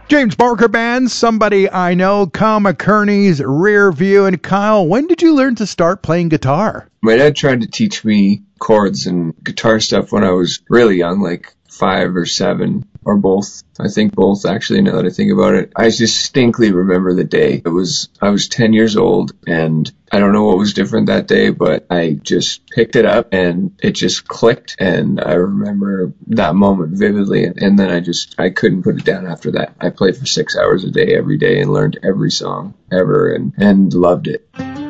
James Barker Band, Somebody I Know, Kyle McCurney's Rear View. And Kyle, when did you learn to start playing guitar? My dad tried to teach me chords and guitar stuff when I was really young, like 5 or 7, or both. I think both, actually, now that I think about it. I distinctly remember the day. I was 10 years old, and I don't know what was different that day, but I just picked it up and it just clicked, and I remember that moment vividly, and then I couldn't put it down after that. I played for 6 hours a day every day and learned every song ever and loved it.